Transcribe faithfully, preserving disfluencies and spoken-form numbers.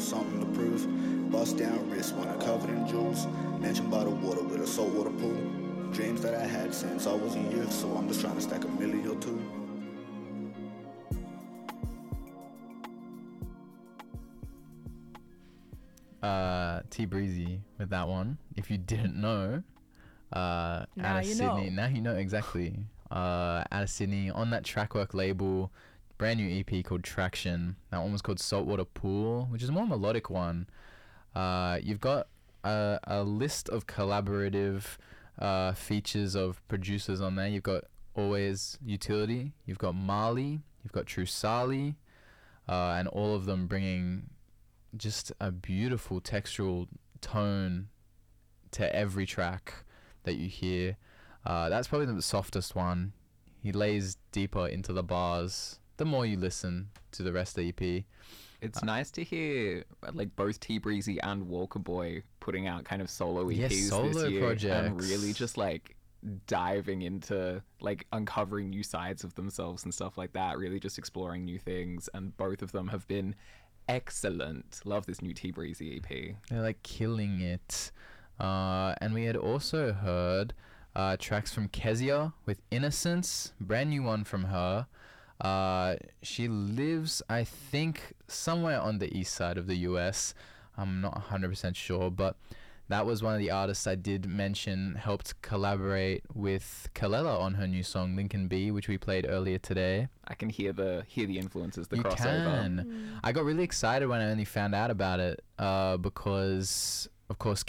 something to prove. Bust down wrist when I covered in jewels. Mansion by the water with a saltwater pool. Dreams that I had since I was a youth, so I'm just trying to stack a million or two. Uh, T Breezy with that one. If you didn't know, uh, Now out of you Sydney. know. Now you know exactly. Uh, out of Sydney on that Trackwork label, brand new E P called Traction. That one was called Saltwater Pool, which is a more melodic one. Uh, you've got a, a list of collaborative uh, features of producers on there. You've got Always Utility, you've got Marley, you've got True Sali, uh, and all of them bringing just a beautiful textural tone to every track that you hear. Uh, that's probably the softest one. He lays deeper into the bars the more you listen to the rest of the E P. It's uh, nice to hear like both T Breezy and Walker Boy putting out kind of solo E Ps yes, solo this year projects. And really just like diving into like uncovering new sides of themselves and stuff like that, really just exploring new things, and both of them have been excellent. Love this new T Breezy E P. They're like killing it. Uh, and we had also heard uh, tracks from Kezia with Innocence, brand new one from her. Uh, she lives, I think, somewhere on the east side of the U S. I'm not one hundred percent sure, but that was one of the artists I did mention helped collaborate with Kalela on her new song Lincoln B, which we played earlier today. I can hear the hear the influences, the you crossover. Can. I got really excited when I only found out about it uh, because, of course,